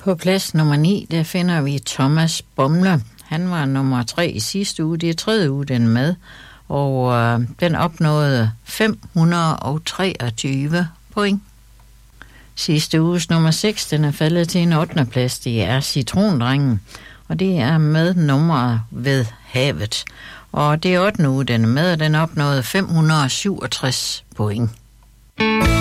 På plads nummer 9, der finder vi Thomas Bomle. Han var nummer 3 i sidste uge. Det er tredje uge, den med. Og den opnåede 523 point. Sidste uges nummer 6, den er faldet til en 8. plads. Det er Citrondrengen. Og det er med nummeret Ved Havet. Og det er 8. uge, den er med, og den opnåede 567 point.